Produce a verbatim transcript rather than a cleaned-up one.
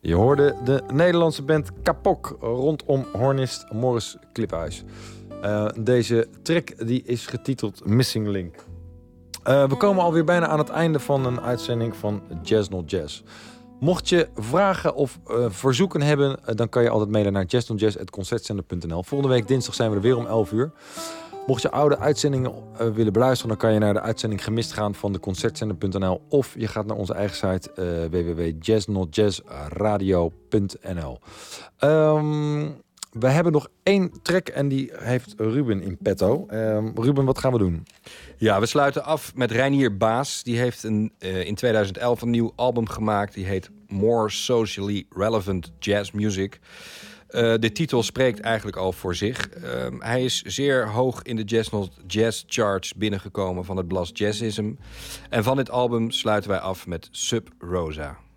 Je hoorde de Nederlandse band Kapok rondom hornist Morris Kliphuis. Uh, deze track die is getiteld Missing Link. Uh, we komen alweer bijna aan het einde van een uitzending van Jazz Not Jazz. Mocht je vragen of uh, verzoeken hebben, uh, dan kan je altijd mailen naar jazz not jazz at concertzender punt n l. Volgende week dinsdag zijn we er weer om elf uur. Mocht je oude uitzendingen uh, willen beluisteren, dan kan je naar de uitzending gemist gaan van de concertzender punt n l. Of je gaat naar onze eigen site uh, w w w punt jazz not jazz radio punt n l. Um, we hebben nog één track en die heeft Ruben in petto. Um, Ruben, wat gaan we doen? Ja, we sluiten af met Reinier Baas. Die heeft een, uh, in tweeduizend elf een nieuw album gemaakt. Die heet More Socially Relevant Jazz Music. Uh, de titel spreekt eigenlijk al voor zich. Uh, hij is zeer hoog in de Jazz Not Jazz charts binnengekomen van het blad Jazzism. En van dit album sluiten wij af met Sub Rosa.